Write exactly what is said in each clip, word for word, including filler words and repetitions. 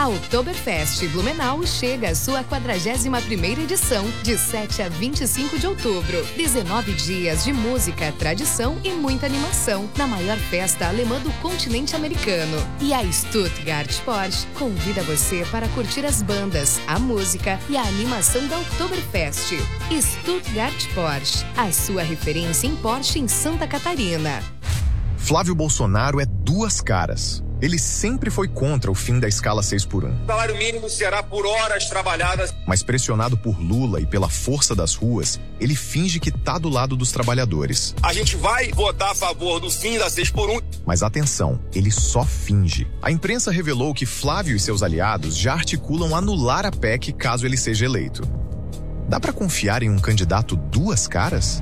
A Oktoberfest Blumenau chega à sua quadragésima primeira edição, de sete a vinte e cinco de outubro. dezenove dias de música, tradição e muita animação, na maior festa alemã do continente americano. E a Stuttgart Porsche convida você para curtir as bandas, a música e a animação da Oktoberfest. Stuttgart Porsche, a sua referência em Porsche em Santa Catarina. Flávio Bolsonaro é duas caras. Ele sempre foi contra o fim da escala seis por um. O salário mínimo será por horas trabalhadas. Mas pressionado por Lula e pela força das ruas, ele finge que tá do lado dos trabalhadores. A gente vai votar a favor do fim da seis por um. Mas atenção, ele só finge. A imprensa revelou que Flávio e seus aliados já articulam anular a P E C caso ele seja eleito. Dá pra confiar em um candidato duas caras?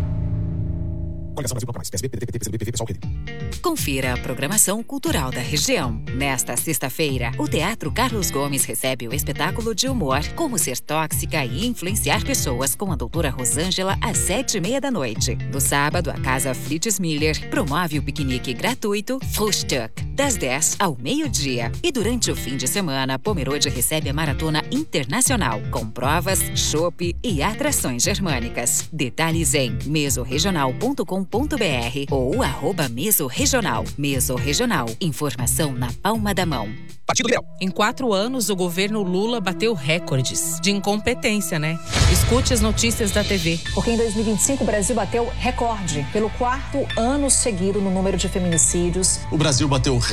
Confira a programação cultural da região. Nesta sexta-feira, o Teatro Carlos Gomes recebe o espetáculo de humor Como Ser Tóxica e Influenciar Pessoas com a doutora Rosângela às sete e meia da noite. No sábado, a Casa Fritz Miller promove o piquenique gratuito Frühstück, das dez ao meio-dia. E durante o fim de semana, Pomerode recebe a Maratona Internacional, com provas, chopp e atrações germânicas. Detalhes em mesorregional ponto com ponto br ou arroba mesorregional. Mesorregional, informação na palma da mão. Partido Liberal. Em quatro anos, o governo Lula bateu recordes de incompetência, né? Escute as notícias da T V. Porque em dois mil e vinte e cinco o Brasil bateu recorde pelo quarto ano seguido no número de feminicídios. O Brasil bateu